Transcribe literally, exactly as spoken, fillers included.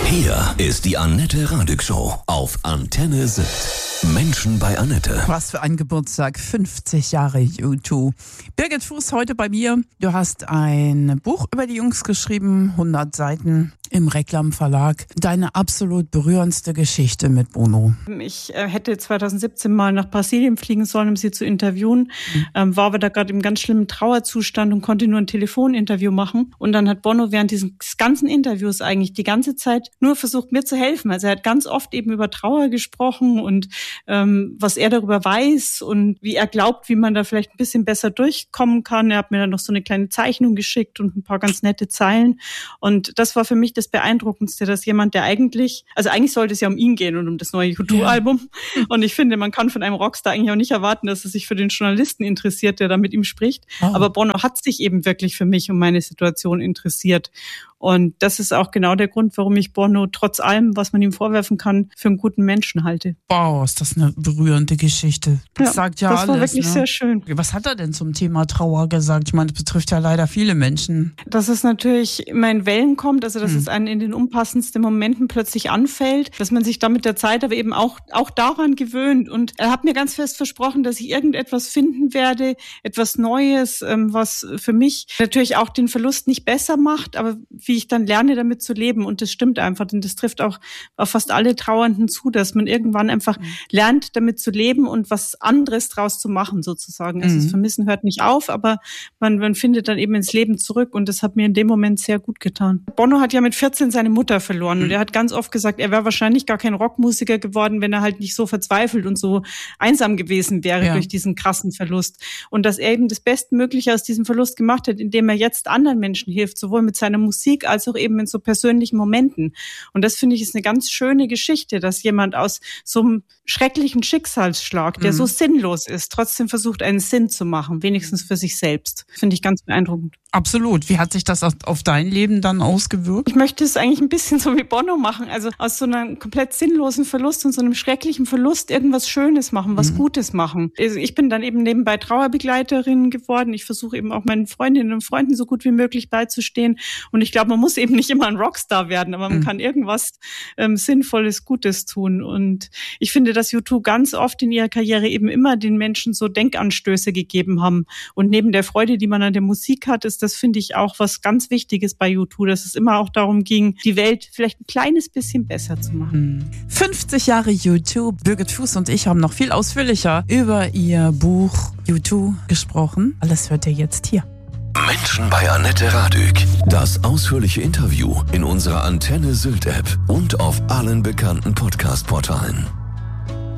Hier ist die Annette Radig Show auf Antenne Sylt. Menschen bei Annette. Was für ein Geburtstag, fünfzig Jahre U zwei. Birgit Fuß heute bei mir. Du hast ein Buch über die Jungs geschrieben, hundert Seiten im Reklam Verlag. Deine absolut berührendste Geschichte mit Bono. Ich äh, hätte zwanzig siebzehn mal nach Brasilien fliegen sollen, um sie zu interviewen. Mhm. Ähm, war aber da gerade im ganz schlimmen Trauerzustand und konnte nur ein Telefoninterview machen. Und dann hat Bono während dieses ganzen Interviews eigentlich die ganze Zeit nur versucht, mir zu helfen. Also er hat ganz oft eben über Trauer gesprochen und ähm, was er darüber weiß und wie er glaubt, wie man da vielleicht ein bisschen besser durchkommen kann. Er hat mir dann noch so eine kleine Zeichnung geschickt und ein paar ganz nette Zeilen. Und das war für mich das Beeindruckendste, dass jemand, der eigentlich, also eigentlich sollte es ja um ihn gehen und um das neue U zwei Album. Ja. Und ich finde, man kann von einem Rockstar eigentlich auch nicht erwarten, dass er sich für den Journalisten interessiert, der da mit ihm spricht. Oh. Aber Bono hat sich eben wirklich für mich und meine Situation interessiert. Und das ist auch genau der Grund, warum ich Bono trotz allem, was man ihm vorwerfen kann, für einen guten Menschen halte. Wow, ist das eine berührende Geschichte. Das ja, sagt ja das alles. Das war wirklich ne? sehr schön. Was hat er denn zum Thema Trauer gesagt? Ich meine, das betrifft ja leider viele Menschen. Dass es natürlich immer in Wellen kommt, also dass hm. es einen in den unpassendsten Momenten plötzlich anfällt, dass man sich da mit der Zeit aber eben auch, auch daran gewöhnt. Und er hat mir ganz fest versprochen, dass ich irgendetwas finden werde, etwas Neues, was für mich natürlich auch den Verlust nicht besser macht, aber wie ich dann lerne, damit zu leben. Und das stimmt einfach. Und das trifft auch auf fast alle Trauernden zu, dass man irgendwann einfach mhm. lernt, damit zu leben und was anderes draus zu machen, sozusagen. Also mhm. das Vermissen hört nicht auf, aber man, man findet dann eben ins Leben zurück. Und das hat mir in dem Moment sehr gut getan. Bono hat ja mit vierzehn seine Mutter verloren. Mhm. Und er hat ganz oft gesagt, er wäre wahrscheinlich gar kein Rockmusiker geworden, wenn er halt nicht so verzweifelt und so einsam gewesen wäre ja. durch diesen krassen Verlust. Und dass er eben das Bestmögliche aus diesem Verlust gemacht hat, indem er jetzt anderen Menschen hilft, sowohl mit seiner Musik als auch eben in so persönlichen Momenten. Und das finde ich ist eine ganz schöne Geschichte, dass jemand aus so einem schrecklichen Schicksalsschlag, der mhm. so sinnlos ist, trotzdem versucht, einen Sinn zu machen, wenigstens für sich selbst. Finde ich ganz beeindruckend. Absolut. Wie hat sich das auf dein Leben dann ausgewirkt? Ich möchte es eigentlich ein bisschen so wie Bono machen. Also aus so einem komplett sinnlosen Verlust und so einem schrecklichen Verlust irgendwas Schönes machen, was mhm. Gutes machen. Also ich bin dann eben nebenbei Trauerbegleiterin geworden. Ich versuche eben auch meinen Freundinnen und Freunden so gut wie möglich beizustehen. Und ich glaube, man muss eben nicht immer ein Rockstar werden, aber man mhm. kann irgendwas ähm, Sinnvolles, Gutes tun. Und ich finde, dass U zwei ganz oft in ihrer Karriere eben immer den Menschen so Denkanstöße gegeben haben. Und neben der Freude, die man an der Musik hat, ist das, finde ich, auch was ganz Wichtiges bei U zwei, dass es immer auch darum ging, die Welt vielleicht ein kleines bisschen besser zu machen. fünfzig Jahre U zwei. Birgit Fuß und ich haben noch viel ausführlicher über ihr Buch U zwei gesprochen. Alles hört ihr jetzt hier. Menschen bei Annette Radig. Das ausführliche Interview in unserer Antenne Sylt App und auf allen bekannten Podcast-Portalen.